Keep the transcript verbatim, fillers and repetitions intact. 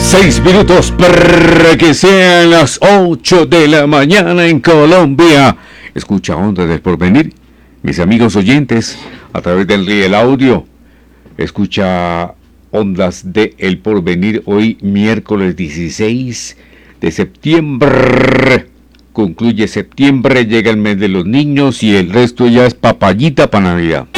Seis minutos para que sean las ocho de la mañana en Colombia. Escucha Ondas del Porvenir, mis amigos oyentes, a través del Riel Audio. Escucha Ondas del Porvenir hoy, miércoles dieciséis de septiembre. Concluye septiembre, llega el mes de los niños y el resto ya es papayita para Navidad.